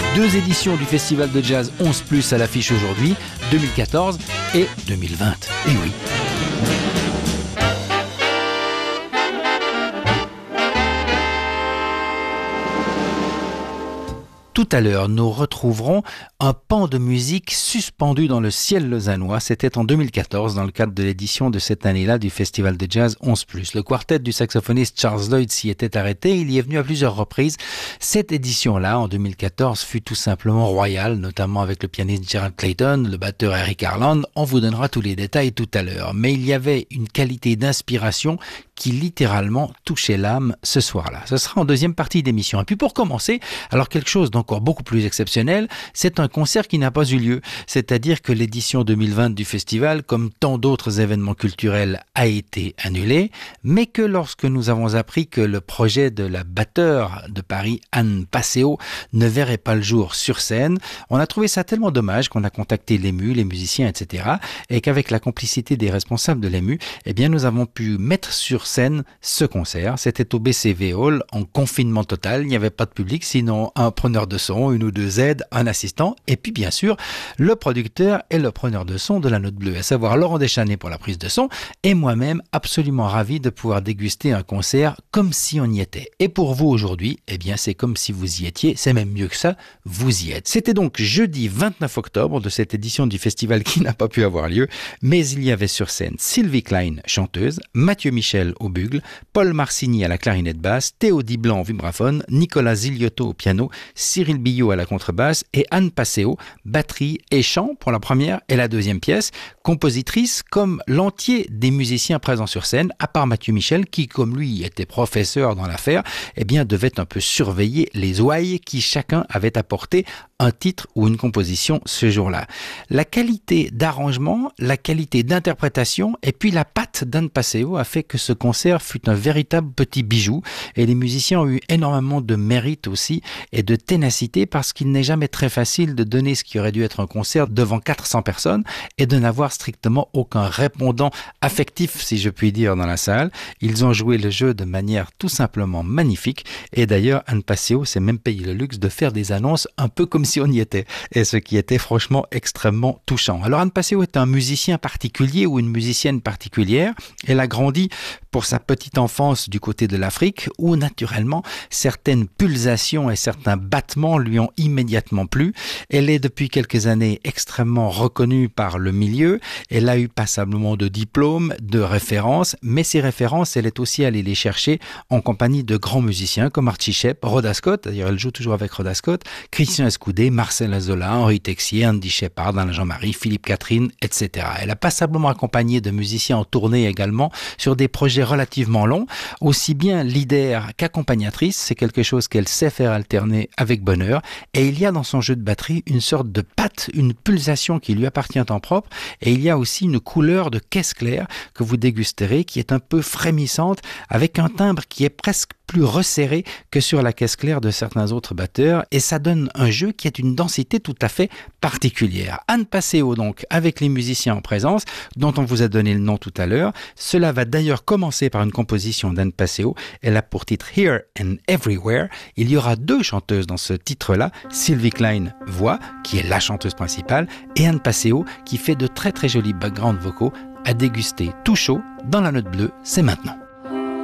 Deux éditions du Festival de Jazz 11+, à l'affiche aujourd'hui, 2014 et 2020. Et oui. Tout à l'heure, nous retrouverons un pan de musique suspendu dans le ciel lausannois. C'était en 2014, dans le cadre de l'édition de cette année-là du Festival de Jazz 11+. Le quartet du saxophoniste Charles Lloyd s'y était arrêté. Il y est venu à plusieurs reprises. Cette édition-là, en 2014, fut tout simplement royale, notamment avec le pianiste Gerald Clayton, le batteur Eric Harland. On vous donnera tous les détails tout à l'heure. Mais il y avait une qualité d'inspiration qui littéralement touchait l'âme ce soir-là. Ce sera en deuxième partie d'émission. Et puis pour commencer, alors quelque chose d'encore beaucoup plus exceptionnel, c'est un concert qui n'a pas eu lieu. C'est-à-dire que l'édition 2020 du festival, comme tant d'autres événements culturels, a été annulée, mais que lorsque nous avons appris que le projet de la batteure de Paris, Anne Passeo, ne verrait pas le jour sur scène, on a trouvé ça tellement dommage qu'on a contacté l'EMU, les musiciens, etc. et qu'avec la complicité des responsables de l'EMU, eh bien nous avons pu mettre sur scène ce concert. C'était au BCV Hall en confinement total. Il n'y avait pas de public, sinon un preneur de son, une ou deux aides, un assistant, et puis bien sûr le producteur et le preneur de son de la Note Bleue, à savoir Laurent Deschanel pour la prise de son, et moi-même absolument ravi de pouvoir déguster un concert comme si on y était. Et pour vous aujourd'hui, eh bien c'est comme si vous y étiez, c'est même mieux que ça, vous y êtes. C'était donc jeudi 29 octobre de cette édition du festival qui n'a pas pu avoir lieu, mais il y avait sur scène Sylvie Klein, chanteuse, Mathieu Michel au bugle, Paul Marcigny à la clarinette basse, Théo Diblanc au vibraphone, Nicolas Ziliotto au piano, Cyril Billot à la contrebasse et Anne Passeo, batterie et chant pour la première et la deuxième pièce, compositrice comme l'entier des musiciens présents sur scène, à part Mathieu Michel qui, comme lui était professeur dans l'affaire, eh bien devait un peu surveiller les ouailles qui chacun avait apporté un titre ou une composition ce jour-là. La qualité d'arrangement, la qualité d'interprétation et puis la patte d'Anne Passeo a fait que ce concert fut un véritable petit bijou et les musiciens ont eu énormément de mérite aussi et de ténacité parce qu'il n'est jamais très facile de donner ce qui aurait dû être un concert devant 400 personnes et de n'avoir strictement aucun répondant affectif, si je puis dire, dans la salle. Ils ont joué le jeu de manière tout simplement magnifique et d'ailleurs Anne Passeo s'est même payé le luxe de faire des annonces un peu comme si on y était, et ce qui était franchement extrêmement touchant. Alors Anne Passeo est un musicien particulier ou une musicienne particulière. Elle a grandi pour sa petite enfance du côté de l'Afrique où naturellement certaines pulsations et certains battements lui ont immédiatement plu. Elle est depuis quelques années extrêmement reconnue par le milieu. Elle a eu passablement de diplômes, de références, mais ces références, elle est aussi allée les chercher en compagnie de grands musiciens comme Archie Shepp, Rhoda Scott, d'ailleurs elle joue toujours avec Rhoda Scott, Christian Escudé, Marcel Azola, Henri Texier, Andy Shepard, Alain Jean-Marie, Philippe Catherine, etc. Elle a passablement accompagné de musiciens en tournée également sur des projets relativement longs, aussi bien leader qu'accompagnatrice. C'est quelque chose qu'elle sait faire alterner avec bonheur. Et il y a dans son jeu de batterie une sorte de patte, une pulsation qui lui appartient en propre. Et il y a aussi une couleur de caisse claire que vous dégusterez qui est un peu frémissante avec un timbre qui est presque plus resserré que sur la caisse claire de certains autres batteurs et ça donne un jeu qui est une densité tout à fait particulière. Anne Passeo donc avec les musiciens en présence dont on vous a donné le nom tout à l'heure. Cela va d'ailleurs commencer par une composition d'Anne Passeo. Elle a pour titre Here and Everywhere. Il y aura deux chanteuses dans ce titre-là, Sylvie Klein voix qui est la chanteuse principale et Anne Passeo qui fait de très très jolis background vocaux à déguster tout chaud dans la Note Bleue. C'est maintenant.